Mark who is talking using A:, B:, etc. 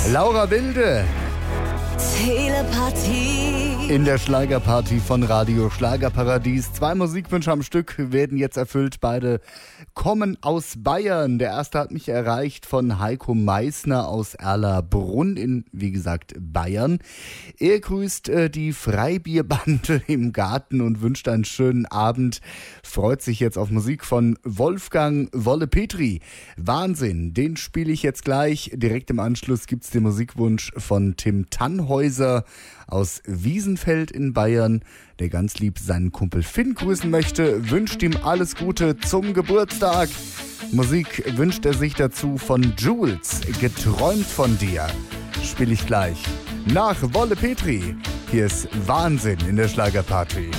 A: Laura Wilde.
B: Telepathie.
A: In der Schlagerparty von Radio Schlagerparadies. 2 Musikwünsche am Stück werden jetzt erfüllt. Beide kommen aus Bayern. Der erste hat mich erreicht von Heiko Meissner aus Erlabrunn in, wie gesagt, Bayern. Er grüßt die Freibierbande im Garten und wünscht einen schönen Abend. Freut sich jetzt auf Musik von Wolfgang Wolle Petri. Wahnsinn, den spiele ich jetzt gleich. Direkt im Anschluss gibt's den Musikwunsch von Tim Tannhäuser aus Wiesenfeld in Bayern, der ganz lieb seinen Kumpel Finn grüßen möchte, wünscht ihm alles Gute zum Geburtstag. Musik wünscht er sich dazu von Jules, Geträumt von dir. Spiele ich gleich nach Wolle Petri. Hier ist Wahnsinn in der Schlagerparty.